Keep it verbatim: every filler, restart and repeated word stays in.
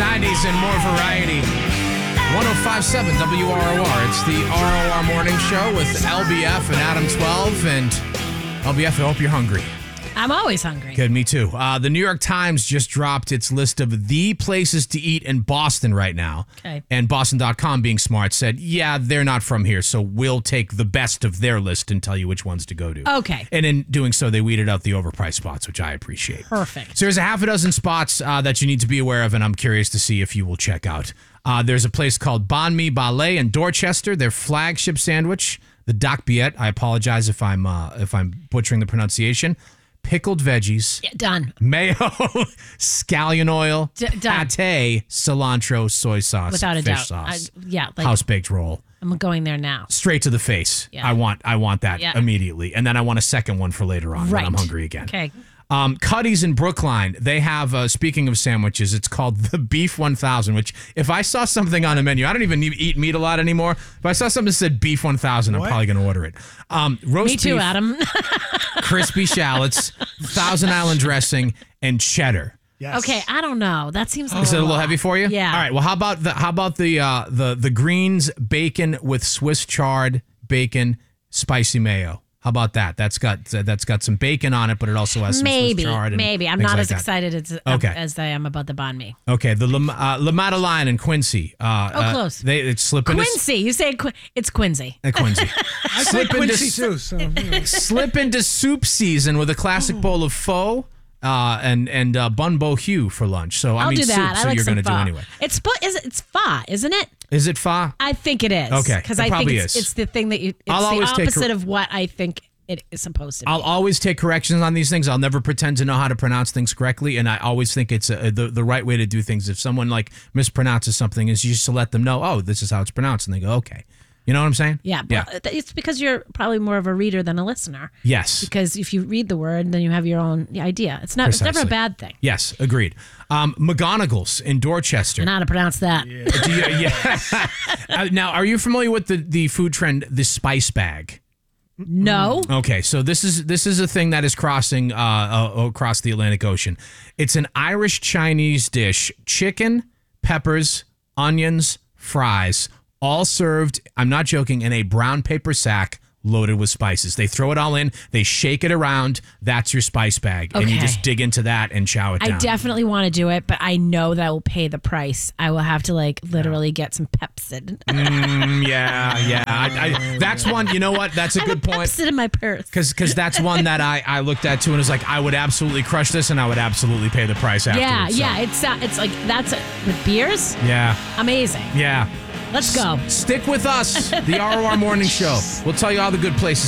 nineties and more variety. one oh five point seven W R O R. It's the R O R Morning Show with L B F and Adam twelve. And L B F, I hope you're hungry. I'm always hungry. Good, me too. Uh, the New York Times just dropped its list of the places to eat in Boston right now. Okay. And Boston dot com, being smart, said, yeah, they're not from here, so we'll take the best of their list and tell you which ones to go to. Okay. And in doing so, they weeded out the overpriced spots, which I appreciate. Perfect. So there's a half a dozen spots uh, that you need to be aware of, and I'm curious to see if you will check out. Uh, there's a place called Banh Mi Ballet in Dorchester, their flagship sandwich, the Dak Biet. I apologize if I'm uh, if I'm butchering the pronunciation. Pickled veggies, Yeah, done. mayo, scallion oil, D- done. pate, cilantro, soy sauce, Without a fish doubt. I, sauce, yeah, like house baked roll. I'm going there now. Straight to the face. Yeah. I want I want that Yeah. immediately. And then I want a second one for later on Right. when I'm hungry again. Okay. Um, Cuddy's in Brookline, they have, uh, speaking of sandwiches, it's called the Beef one thousand, which if I saw something on a menu, I don't even eat meat a lot anymore. If I saw something that said Beef one thousand, I'm What? probably going to order it. Um, roast Me too, beef, Adam. crispy shallots, Thousand Island dressing, and cheddar. Yes. Okay, I don't know. That seems like Is it a little lot. heavy for you? Yeah. All right. Well, how about the how about the uh, the the greens bacon with Swiss chard bacon spicy mayo? How about that? That's got that's got some bacon on it, but it also has some Maybe, Swiss chard. And maybe. I'm things not like as that. excited as, Okay. as I am about the banh mi. Okay, the La, uh, La Madeleine in Quincy. Uh, Oh, uh, close. They it's slipping Quincy. You say Qu- it's Quincy. To, uh, Quincy. I say slip into Quincy too. So, you know. slip into soup season with a classic bowl of pho uh, and and uh, bun bo hue for lunch. So I I'll mean do that. soup. I So like you're some going to pho. do anyway. It's pho- is it, it's pho, isn't it? Is it pho? I think it is. Okay, because it I think probably it's, is. it's the thing that you. It's I'll the always take opposite cor- of what I think it is supposed to be. I'll always take corrections on these things. I'll never pretend to know how to pronounce things correctly, and I always think it's a, the the right way to do things. If someone like mispronounces something, is just to let them know, oh, this is how it's pronounced, and they go, okay. You know what I'm saying? yeah, but Yeah. it's because you're probably more of a reader than a listener. Yes. Because if you read the word, then you have your own idea. It's not. It's never a Precisely. bad thing. Yes. Agreed. Um, McGonagall's in Dorchester. I know how to pronounce that. Do you- yeah. Uh, now, are you familiar with the the food trend, the spice bag? No. Okay, so this is this is a thing that is crossing uh, uh, across the Atlantic Ocean. It's an Irish Chinese dish: chicken, peppers, onions, fries, all served. I'm not joking. In a brown paper sack loaded with spices. They throw it all in. They shake it around. That's your spice bag, and you Okay. just dig into that and chow it I down. definitely want to do it, but I know that I will pay the price. I will have to like literally get some Pepsid. Mm, yeah, yeah. I, I, that's one. You know what? That's a good point. Pepsid in my purse. Because because that's one that I, I looked at too and was like, I would absolutely crush this and I would absolutely pay the price Yeah, afterwards. so, yeah. It's uh, it's like that's a, with beers. Yeah. Amazing. Yeah. Let's go. Stick with us, the R O R Morning Show. We'll tell you all the good places